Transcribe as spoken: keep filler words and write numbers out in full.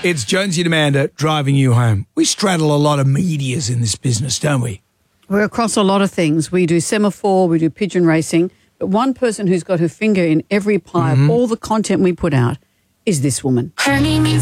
It's Jonesy and Amanda driving you home. We straddle a lot of medias in this business, don't we? We're across a lot of things. We do semaphore, we do pigeon racing, but one person who's got her finger in every pie Mm-hmm. of all the content we put out is this woman. Her name is